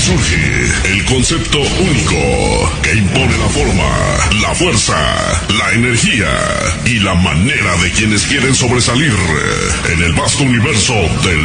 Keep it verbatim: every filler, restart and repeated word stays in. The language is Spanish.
surge el concepto único que impone la forma, la fuerza, la energía y la manera de quienes quieren sobresalir en el vasto universo del